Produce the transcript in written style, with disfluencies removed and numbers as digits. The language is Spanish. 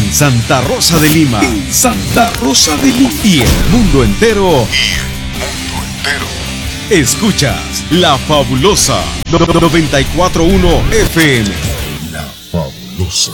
en Santa Rosa de Lima. En Santa Rosa de Lima. Y el mundo entero. Escuchas La Fabulosa 94.1 FM. La Fabulosa.